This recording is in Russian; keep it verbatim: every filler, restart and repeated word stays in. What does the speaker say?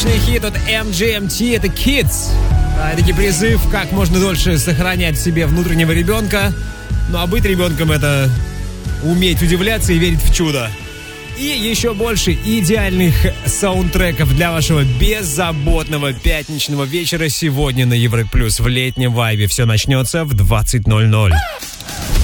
отличный хит от эм джи эм ти, это Kids. А, таки призыв, как можно дольше сохранять в себе внутреннего ребенка. Ну а быть ребенком — это уметь удивляться и верить в чудо. И еще больше идеальных саундтреков для вашего беззаботного пятничного вечера сегодня на Европе Плюс в летнем вайбе. Все начнется в двадцать ноль ноль.